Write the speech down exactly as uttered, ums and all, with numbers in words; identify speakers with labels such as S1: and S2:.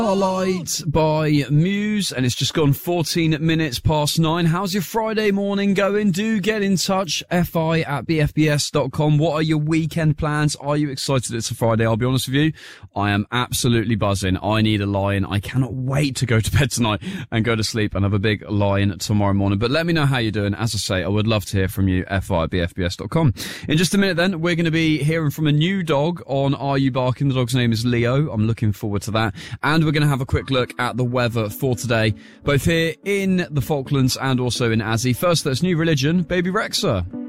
S1: Starlight by Muse, and it's just gone fourteen minutes past nine. How's your Friday morning going? Do get in touch, fi at b f b s dot com. What are your weekend plans? Are you excited it's a Friday? I'll be honest with you, I am absolutely buzzing. I need a lie-in. I cannot wait to go to bed tonight and go to sleep and have a big lie-in tomorrow morning. But let me know how you're doing. As I say, I would love to hear from you, fi at b f b s dot com. In just a minute then, we're going to be hearing from a new dog on Are You Barking? The dog's name is Leo. I'm looking forward to that. And we're We're going to have a quick look at the weather for today, both here in the Falklands and also in Azzy. First, that's New Religion, Baby Rexha.